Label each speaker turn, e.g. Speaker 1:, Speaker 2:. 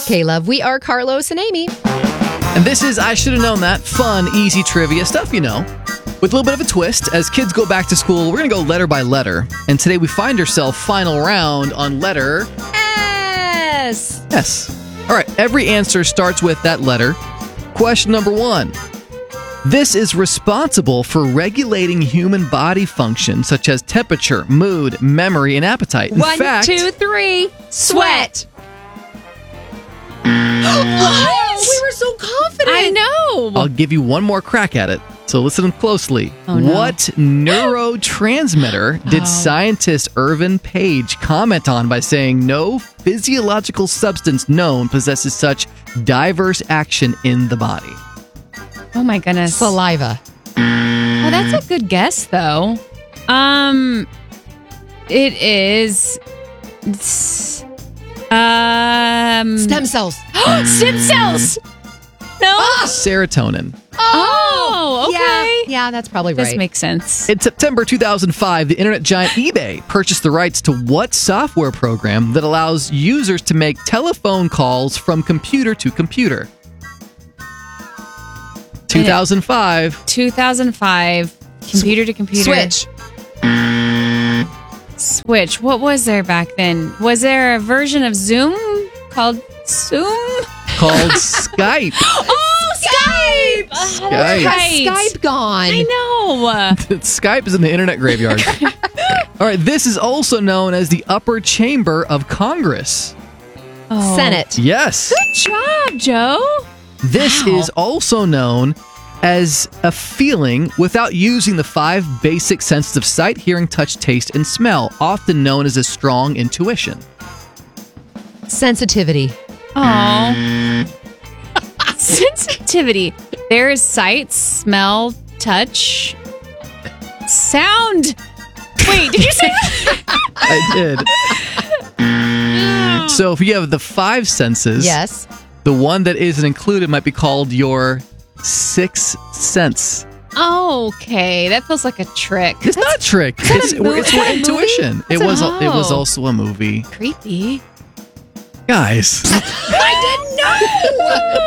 Speaker 1: K-Love. We are Carlos and Amy.
Speaker 2: And this is I Should Have Known That. Fun, easy trivia stuff you know. With a little bit of a twist, as kids go back to school, we're going to go letter by letter. And today we find ourselves final round on letter
Speaker 1: S.
Speaker 2: S. All right, every answer starts with that letter. Question number 1. This is responsible for regulating human body functions such as temperature, mood, memory, and appetite. In
Speaker 1: 1,
Speaker 2: fact,
Speaker 1: 2, 3. Sweat.
Speaker 3: What?
Speaker 1: We were so confident.
Speaker 3: I know.
Speaker 2: I'll give you one more crack at it. So listen closely.
Speaker 3: Oh, no.
Speaker 2: What neurotransmitter did scientist Irvin Page comment on by saying no physiological substance known possesses such diverse action in the body?
Speaker 3: Oh my goodness.
Speaker 1: Saliva.
Speaker 3: Oh, that's a good guess, though. It is.
Speaker 1: Stem cells.
Speaker 3: Stem cells. No.
Speaker 2: Serotonin.
Speaker 3: Oh, okay.
Speaker 1: Yeah, that's probably right.
Speaker 3: This makes sense.
Speaker 2: In September 2005, the internet giant eBay purchased the rights to what software program that allows users to make telephone calls from computer to computer? 2005.
Speaker 3: 2005. Computer to computer. Switch. What was there back then? Was there a version of Zoom called Zoom?
Speaker 2: Called Skype.
Speaker 3: Oh, Skype!
Speaker 2: Skype.
Speaker 3: Right.
Speaker 1: Skype gone.
Speaker 3: I know.
Speaker 2: Skype is in the internet graveyard. All right, this is also known as the upper chamber of Congress.
Speaker 3: Oh.
Speaker 1: Senate.
Speaker 2: Yes.
Speaker 3: Good job, Joe.
Speaker 2: This
Speaker 3: Wow.
Speaker 2: is also known as a feeling without using the 5 basic senses of sight, hearing, touch, taste, and smell, often known as a strong intuition.
Speaker 1: Sensitivity.
Speaker 3: Oh. Sensitivity. There is sight, smell, touch, sound. Wait, did you say that?
Speaker 2: I did. So if you have the 5 senses,
Speaker 1: Yes.
Speaker 2: the one that isn't included might be called your 6th sense.
Speaker 3: Okay, that feels like a trick.
Speaker 2: It's not a trick. It's
Speaker 1: movie?
Speaker 2: more
Speaker 1: Is that a
Speaker 2: intuition.
Speaker 1: movie?
Speaker 2: It was
Speaker 3: Oh.
Speaker 2: also a movie.
Speaker 3: Creepy.
Speaker 2: Guys.
Speaker 1: I didn't know.